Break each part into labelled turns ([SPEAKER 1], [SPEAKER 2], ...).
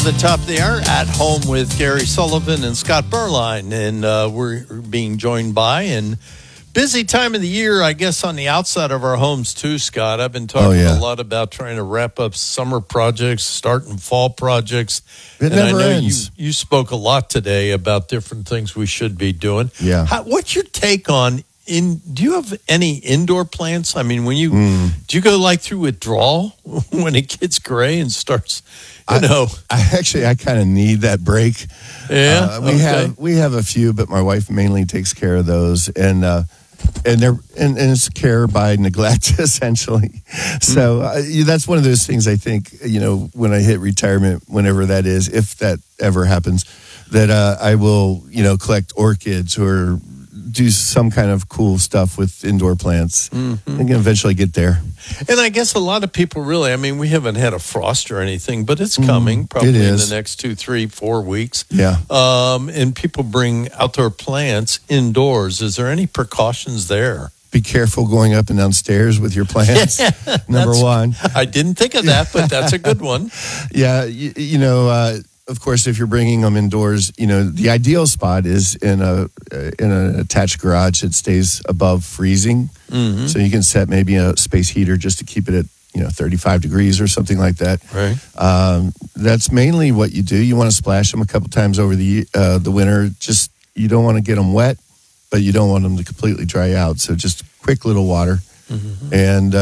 [SPEAKER 1] The top of the hour at home with Gary Sullivan and Scott Berline, and we're being joined by and busy time of the year, I guess, on the outside of our homes too, Scott. I've been talking a lot about trying to wrap up summer projects, starting fall projects.
[SPEAKER 2] It never ends.
[SPEAKER 1] You spoke a lot today about different things we should be doing.
[SPEAKER 2] Yeah.
[SPEAKER 1] What's your take on do you have any indoor plants? I mean, when do you go like through withdrawal when it gets gray and starts,
[SPEAKER 2] I kind of need that break.
[SPEAKER 1] Yeah.
[SPEAKER 2] We have a few, but my wife mainly takes care of those, and it's care by neglect essentially. So that's one of those things I think, when I hit retirement, whenever that is, if that ever happens, that I will, collect orchids or do some kind of cool stuff with indoor plants. Mm-hmm. I can eventually get there.
[SPEAKER 1] And I guess a lot of people we haven't had a frost or anything, but it's coming probably in the next 2, 3, 4 weeks.
[SPEAKER 2] Yeah.
[SPEAKER 1] And people bring outdoor plants indoors. Is there any precautions there?
[SPEAKER 2] Be careful going up and down stairs with your plants. Number one.
[SPEAKER 1] I didn't think of that, but that's a good one.
[SPEAKER 2] Yeah. Of course, if you're bringing them indoors, the ideal spot is in an attached garage that stays above freezing. Mm-hmm. So you can set maybe a space heater just to keep it at 35 degrees or something like that.
[SPEAKER 1] Right.
[SPEAKER 2] That's mainly what you do. You want to splash them a couple times over the winter. Just you don't want to get them wet, but you don't want them to completely dry out. So just quick little water, and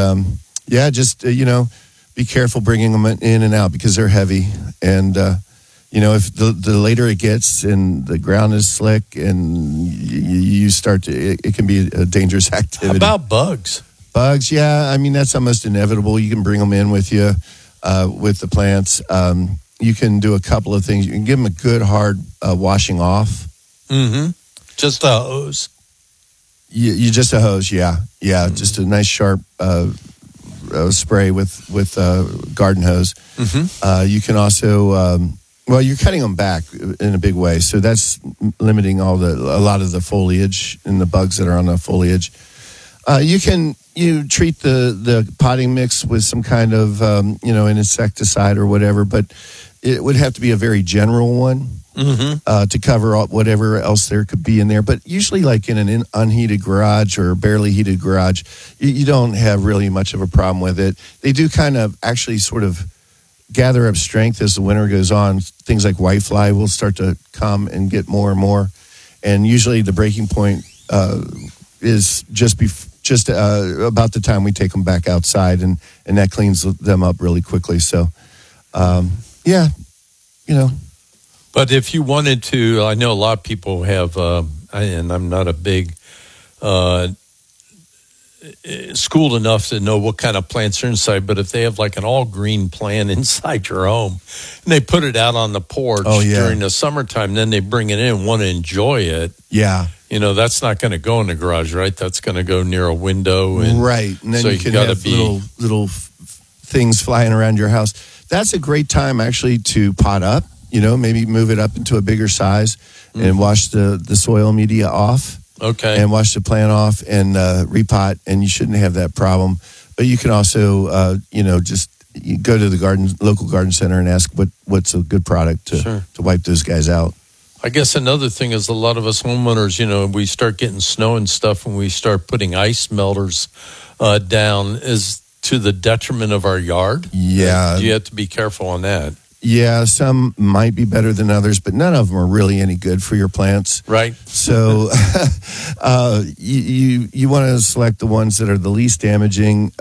[SPEAKER 2] be careful bringing them in and out because they're heavy and. If the later it gets and the ground is slick and you start to, it can be a dangerous activity.
[SPEAKER 1] How about bugs?
[SPEAKER 2] Bugs, yeah. That's almost inevitable. You can bring them in with you with the plants. You can do a couple of things. You can give them a good hard washing off.
[SPEAKER 1] Mm-hmm. Just a hose.
[SPEAKER 2] You just a hose, yeah. Yeah, just a nice sharp spray with garden hose. Mm-hmm. You can also... you're cutting them back in a big way, so that's limiting a lot of the foliage and the bugs that are on the foliage. You treat the potting mix with some kind of an insecticide or whatever, but it would have to be a very general one to cover up whatever else there could be in there. But usually, like in an unheated garage or barely heated garage, you don't have really much of a problem with it. They do kind of actually sort of gather up strength as the winter goes on. Things like whitefly will start to come and get more and more, and usually the breaking point is just about the time we take them back outside, and that cleans them up really quickly. So,
[SPEAKER 1] But if you wanted to, I know a lot of people have, and I'm not a big schooled enough to know what kind of plants are inside, but if they have like an all green plant inside your home and they put it out on the porch during the summertime, then they bring it in and want to enjoy it.
[SPEAKER 2] Yeah.
[SPEAKER 1] That's not going to go in the garage, right? That's going to go near a window.
[SPEAKER 2] Right. And then
[SPEAKER 1] so
[SPEAKER 2] you can have little things flying around your house. That's a great time actually to pot up, maybe move it up into a bigger size and wash the soil media off.
[SPEAKER 1] Okay.
[SPEAKER 2] And wash the plant off and repot, and you shouldn't have that problem. But you can also, just go to the local garden center and ask what's a good product to wipe those guys out.
[SPEAKER 1] I guess another thing is a lot of us homeowners, we start getting snow and stuff and we start putting ice melters down is to the detriment of our yard.
[SPEAKER 2] Yeah.
[SPEAKER 1] You have to be careful on that.
[SPEAKER 2] Yeah, some might be better than others, but none of them are really any good for your plants.
[SPEAKER 1] Right.
[SPEAKER 2] So you want to select the ones that are the least damaging.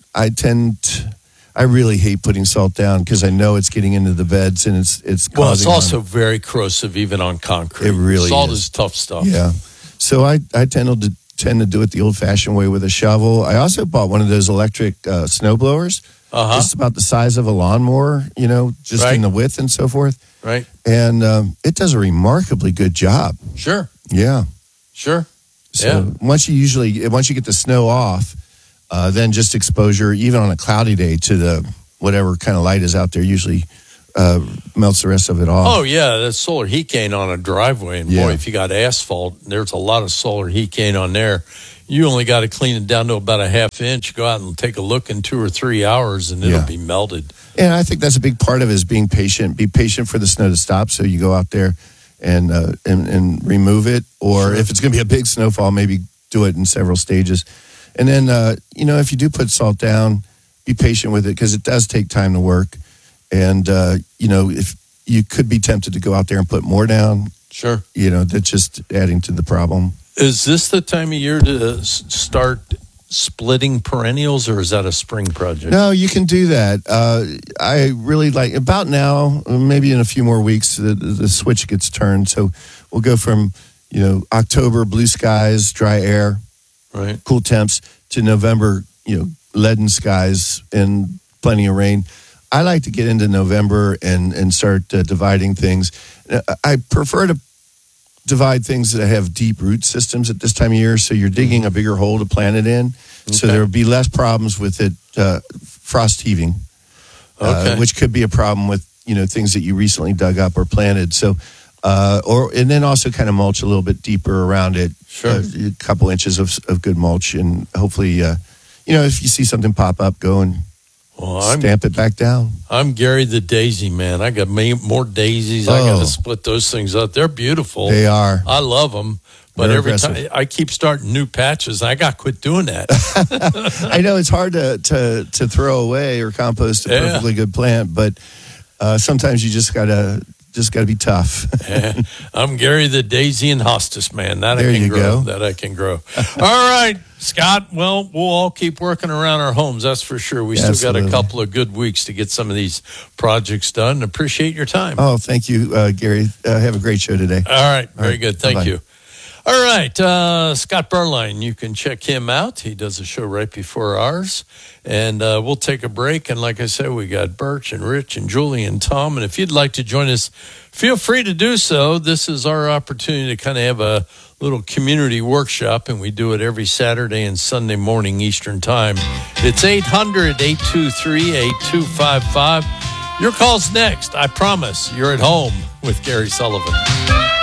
[SPEAKER 2] I really hate putting salt down because I know it's getting into the beds and it's causing
[SPEAKER 1] it's also very corrosive even on concrete.
[SPEAKER 2] It really
[SPEAKER 1] Salt is tough stuff.
[SPEAKER 2] Yeah. So I tend to do it the old-fashioned way with a shovel. I also bought one of those electric snow blowers. Just about the size of a lawnmower, just in the width and so forth.
[SPEAKER 1] Right.
[SPEAKER 2] And it does a remarkably good job.
[SPEAKER 1] Sure.
[SPEAKER 2] Yeah.
[SPEAKER 1] Sure.
[SPEAKER 2] So once you get the snow off, then just exposure, even on a cloudy day, to the whatever kind of light is out there usually melts the rest of it off.
[SPEAKER 1] Oh, yeah, that's solar heat gain on a driveway. And boy, if you got asphalt, there's a lot of solar heat gain on there. You only got to clean it down to about a half inch. Go out and take a look in 2 or 3 hours, and it'll be melted.
[SPEAKER 2] And I think that's a big part of it is being patient. Be patient for the snow to stop. So you go out there and remove it. Or if it's going to be a big snowfall, maybe do it in several stages. And then, if you do put salt down, be patient with it because it does take time to work. And, if you could be tempted to go out there and put more down.
[SPEAKER 1] Sure.
[SPEAKER 2] That's just adding to the problem.
[SPEAKER 1] Is this the time of year to start splitting perennials, or is that a spring project?
[SPEAKER 2] No, you can do that. I really like about now, maybe in a few more weeks, the switch gets turned. So we'll go from, October, blue skies, dry air,
[SPEAKER 1] right,
[SPEAKER 2] cool temps, to November, leaden skies and plenty of rain. I like to get into November and start dividing things. I prefer to divide things that have deep root systems at this time of year, so you're digging a bigger hole to plant it in, so there will be less problems with it frost heaving, which could be a problem with things that you recently dug up or planted. So, and then also kind of mulch a little bit deeper around it, a couple inches of good mulch, and hopefully, if you see something pop up, go and stamp it back down.
[SPEAKER 1] I'm Gary the Daisy Man. I got more daisies. I got to split those things up. They're beautiful.
[SPEAKER 2] They are.
[SPEAKER 1] I love them. But
[SPEAKER 2] They're
[SPEAKER 1] every
[SPEAKER 2] aggressive.
[SPEAKER 1] time I keep starting new patches, I got to quit doing that.
[SPEAKER 2] I know it's hard to throw away or compost a perfectly good plant, but sometimes you just gotta be tough.
[SPEAKER 1] I'm Gary the Daisy and Hostas Man. That
[SPEAKER 2] there
[SPEAKER 1] I can
[SPEAKER 2] you
[SPEAKER 1] grow.
[SPEAKER 2] go.
[SPEAKER 1] That I can grow. All right, Scott. Well, we'll all keep working around our homes. That's for sure. We still got a couple of good weeks to get some of these projects done. Appreciate your time.
[SPEAKER 2] Oh, thank you, Gary. Have a great show today.
[SPEAKER 1] All right. Very good. Thank you. All right, Scott Berline, you can check him out. He does a show right before ours. And we'll take a break. And like I said, we got Birch and Rich and Julie and Tom. And if you'd like to join us, feel free to do so. This is our opportunity to kind of have a little community workshop, and we do it every Saturday and Sunday morning Eastern Time. It's 800-823-8255. Your call's next. I promise you're at home with Gary Sullivan.